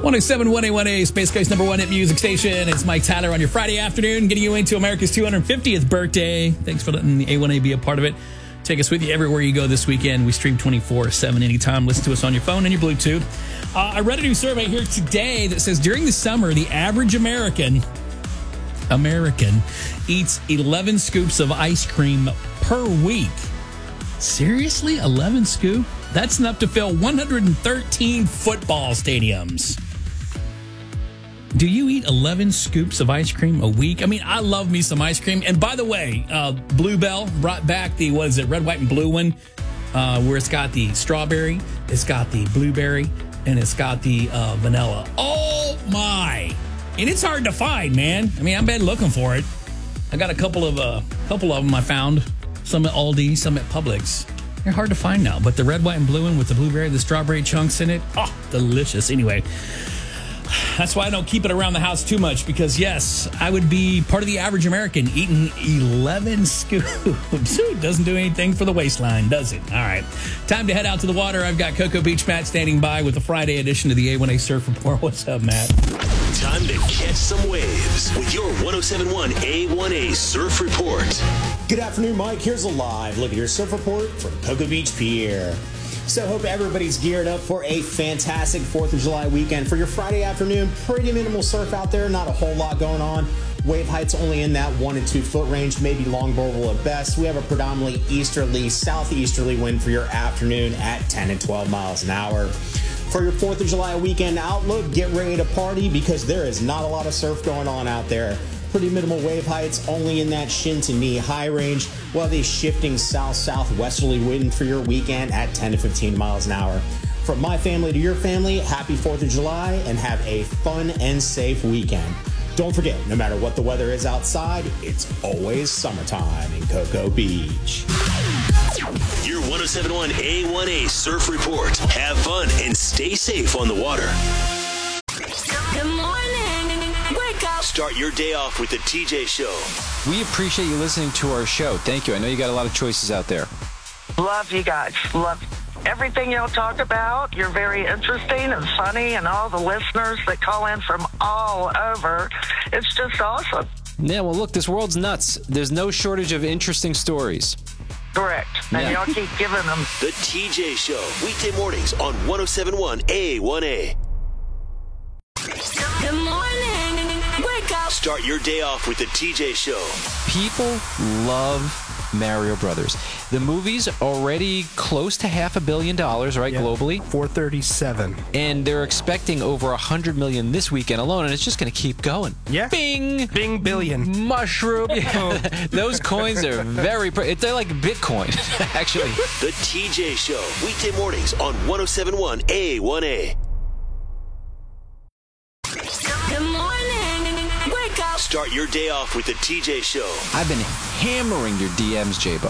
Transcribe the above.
107.1 A1A, Space Coast number one hit music station. It's Mike Tyler on your Friday afternoon, getting you into America's 250th birthday. Thanks for letting the A1A be a part of it. Take us with you everywhere you go this weekend. We stream 24/7 anytime. Listen to us on your phone and your Bluetooth. I read a new survey here today that says during the summer, the average American eats 11 scoops of ice cream per week. Seriously? 11 scoops? That's enough to fill 113 football stadiums. Do you eat 11 scoops of ice cream a week? I mean, I love me some ice cream. And by the way, Bluebell brought back the, red, white, and blue one, where it's got the strawberry, it's got the blueberry, and it's got the vanilla. Oh, my. And it's hard to find, man. I mean, I've been looking for it. I got a couple of them I found. Some at Aldi, some at Publix. They're hard to find now. But the red, white, and blue one with the blueberry, the strawberry chunks in it, oh, delicious. Anyway, that's why I don't keep it around the house too much because, yes, I would be part of the average American eating 11 scoops. Doesn't do anything for the waistline, does it? All right. Time to head out to the water. I've got Cocoa Beach Matt standing by with the Friday edition of the A1A Surf Report. What's up, Matt? Time to catch some waves with your 107.1 A1A Surf Report. Good afternoon, Mike. Here's a live look at your surf report from Cocoa Beach Pier. So hope everybody's geared up for a fantastic 4th of July weekend. For your Friday afternoon, pretty minimal surf out there, not a whole lot going on. Wave heights only in that 1 to 2 foot range, maybe longboardable at best. We have a predominantly easterly, southeasterly wind for your afternoon at 10 and 12 miles an hour. For your 4th of July weekend outlook, get ready to party because there is not a lot of surf going on out there. Pretty minimal wave heights, only in that shin to knee high range, while the shifting south-southwesterly wind for your weekend at 10 to 15 miles an hour. From my family to your family, happy 4th of July and have a fun and safe weekend. Don't forget, no matter what the weather is outside, it's always summertime in Cocoa Beach. Your 107.1 A1A Surf Report. Have fun and stay safe on the water. Good morning. Wake up. Start your day off with the TJ Show. We appreciate you listening to our show. Thank you. I know you got a lot of choices out there. Love you guys. Love everything y'all talk about. You're very interesting and funny, and all the listeners that call in from all over. It's just awesome. Yeah, well, look, this world's nuts. There's no shortage of interesting stories. Correct. And y'all keep giving them. The TJ Show. Weekday mornings on 107.1 A1A. Good morning. Wake up. Start your day off with the TJ Show. People love Mario Brothers. The movie's already close to $500 million, right, globally? 437. And they're expecting over 100 million this weekend alone, and it's just going to keep going. Yeah. Bing! Bing billion. Mushroom. Those coins are they're like Bitcoin, actually. The TJ Show. Weekday mornings on 107.1 A1A. Good morning. Wake up. Start your day off with the TJ Show. I've been hammering your DMs, J-Bo.